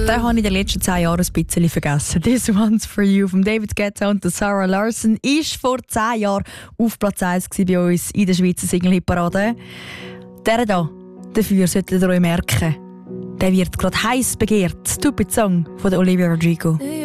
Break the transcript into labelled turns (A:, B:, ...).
A: Den habe ich in den letzten 10 Jahren ein bisschen vergessen. «This One's for You» von David Guetta und Sarah Larson ist vor 10 Jahren auf Platz 1 bei uns in der Schweizer Single-Hit-Parade. Der hier, dafür solltet ihr euch merken, der wird gerade heiß begehrt. «Stupid Song» von Olivia Rodrigo.